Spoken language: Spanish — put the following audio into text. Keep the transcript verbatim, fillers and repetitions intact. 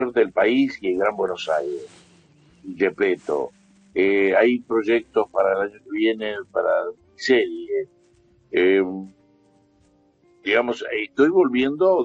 del país y el Gran Buenos Aires, repito. Eh, hay proyectos para el año que viene para series. Eh, digamos, estoy volviendo